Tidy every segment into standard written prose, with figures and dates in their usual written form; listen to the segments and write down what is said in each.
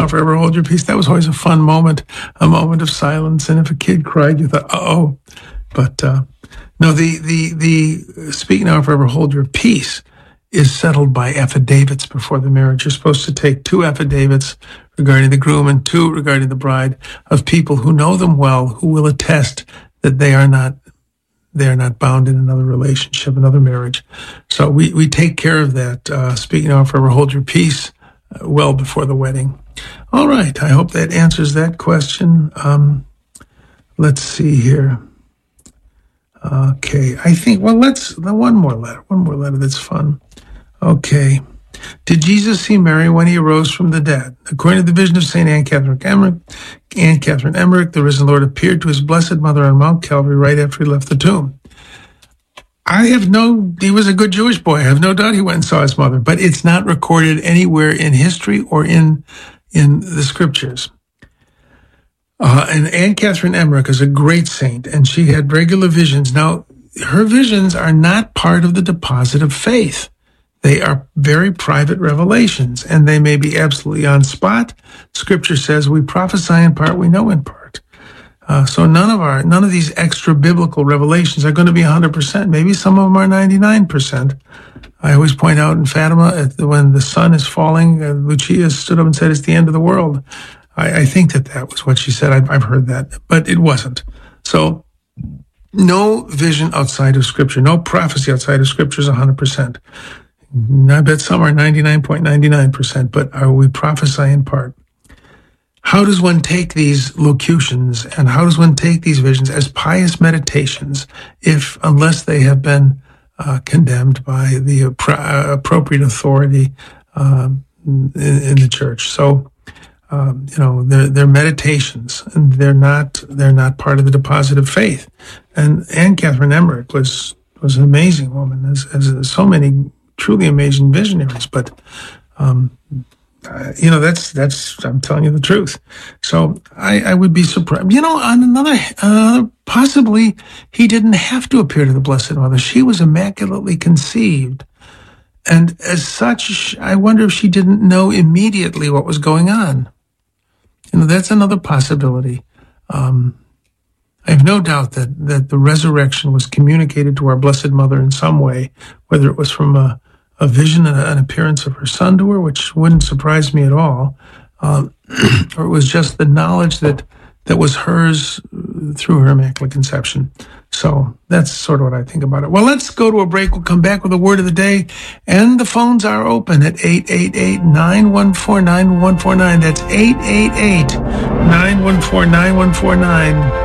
Forever hold your peace. That was always a fun moment, a moment of silence. And if a kid cried, you thought, uh-oh. But no, the speak now, forever hold your peace is settled by affidavits before the marriage. You're supposed to take 2 affidavits regarding the groom and 2 regarding the bride of people who know them well, who will attest that they are not bound in another relationship, another marriage. So we take care of that. Speak now, forever hold your peace well before the wedding. All right. I hope that answers that question. Let's see here. Okay. I think, well, one more letter that's fun. Okay. Did Jesus see Mary when he arose from the dead? According to the vision of St. Anne Catherine Emmerich, the risen Lord appeared to his blessed mother on Mount Calvary right after he left the tomb. He was a good Jewish boy. I have no doubt he went and saw his mother, but it's not recorded anywhere in history or in the scriptures. And Anne Catherine Emmerich is a great saint, and she had regular visions. Now, her visions are not part of the deposit of faith. They are very private revelations, and they may be absolutely on spot. Scripture says we prophesy in part, we know in part. So none of these extra biblical revelations are going to be 100%. Maybe some of them are 99%. I always point out in Fatima, when the sun is falling, Lucia stood up and said, it's the end of the world. I think that was what she said. I've heard that, but it wasn't. So no vision outside of Scripture, no prophecy outside of Scripture is 100%. I bet some are 99.99%, but we prophesy in part. How does one take these locutions and how does one take these visions as pious meditations unless they have been condemned by the appropriate authority in the church? So, they're meditations, and they're not part of the deposit of faith. And Anne Catherine Emmerich was an amazing woman, as so many truly amazing visionaries. But that's I'm telling you the truth. So I would be surprised. On another, possibly he didn't have to appear to the Blessed Mother. She was immaculately conceived. And as such, I wonder if she didn't know immediately what was going on. That's another possibility. I have no doubt that the resurrection was communicated to our Blessed Mother in some way, whether it was from a vision and an appearance of her son to her, which wouldn't surprise me at all, or it was just the knowledge that was hers through her Immaculate Conception. So that's sort of what I think about it. Well, let's go to a break. We'll come back with a word of the day, and the phones are open at 888-914-9149. That's 888-914-9149.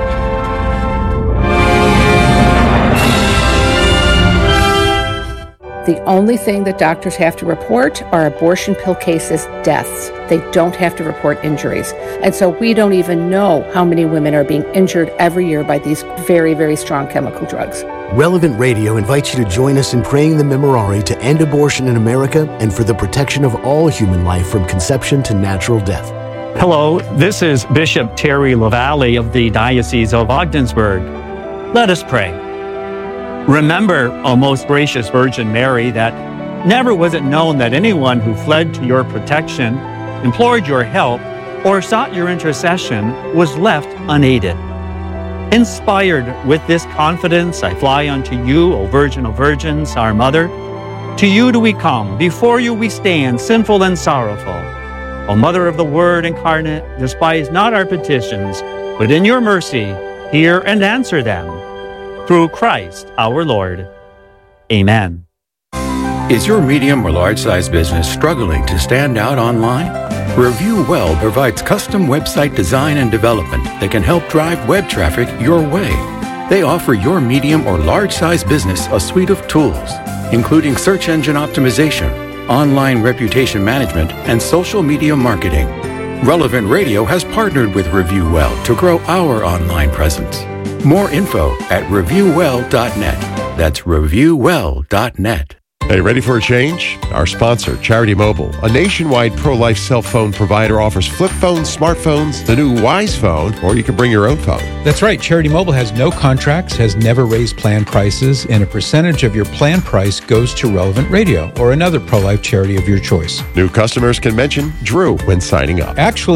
The only thing that doctors have to report are abortion pill cases, deaths. They don't have to report injuries. And so we don't even know how many women are being injured every year by these very, very strong chemical drugs. Relevant Radio invites you to join us in praying the Memorare to end abortion in America and for the protection of all human life from conception to natural death. Hello, this is Bishop Terry LaValle of the Diocese of Ogdensburg. Let us pray. Remember, O most gracious Virgin Mary, that never was it known that anyone who fled to your protection, implored your help, or sought your intercession was left unaided. Inspired with this confidence, I fly unto you, O Virgin of Virgins, our Mother. To you do we come, before you we stand, sinful and sorrowful. O Mother of the Word incarnate, despise not our petitions, but in your mercy hear and answer them. Through Christ our Lord. Amen. Is your medium or large-size business struggling to stand out online? Review Well provides custom website design and development that can help drive web traffic your way. They offer your medium or large-size business a suite of tools, including search engine optimization, online reputation management, and social media marketing. Relevant Radio has partnered with Review Well to grow our online presence. More info at reviewwell.net. That's reviewwell.net. Hey, ready for a change? Our sponsor, Charity Mobile, a nationwide pro-life cell phone provider, offers flip phones, smartphones, the new Wise Phone, or you can bring your own phone. That's right. Charity Mobile has no contracts, has never raised plan prices, and a percentage of your plan price goes to Relevant Radio or another pro-life charity of your choice. New customers can mention Drew when signing up. Actually,